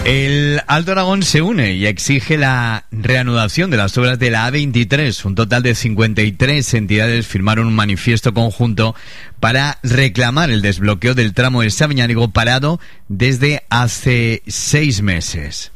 El Alto Aragón se une y exige la reanudación de las obras de la A23. Un total de 53 entidades firmaron un manifiesto conjunto para reclamar el desbloqueo del tramo de Sabiñánigo parado desde hace 6 meses.